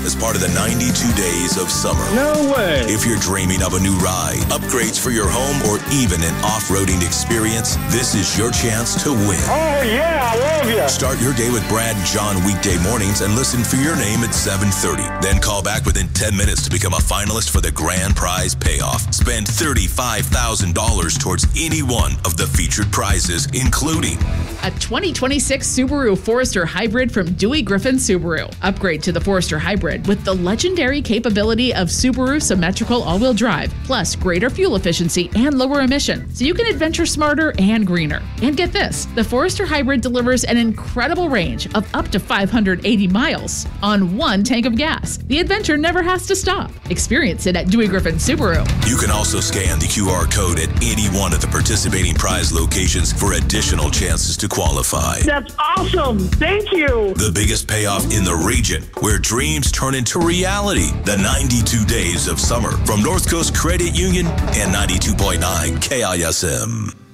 as part of the 92 Days of Summer. No way. If you're dreaming of a new ride, upgrades for your home, or even an off-roading experience, this is your chance to win. Oh, yeah, I love you. Start your day with Brad and John weekday mornings and listen for your name at 7:30. Then call back within 10 minutes to become a finalist for the grand prize payoff. Spend $35,000 towards any one of the featured prizes, including a 2026 Subaru Forester Hybrid from Dewey Griffin Subaru. Upgrade to the Forester Hybrid with the legendary capability of Subaru symmetrical all-wheel drive, plus greater fuel efficiency and lower emission, so you can adventure smarter and greener. And get this, the Forester Hybrid delivers an incredible range of up to 580 miles on one tank of gas. The adventure never has to stop. Experience it at Dewey Griffin Subaru. You can also scan the QR code at any one of the participating prize locations for additional chances to qualify. That's awesome. Thank you. The biggest payoff in the region, where dreams turn into reality. The 92 Days of Summer from North Coast Credit Union and 92.9 KISM.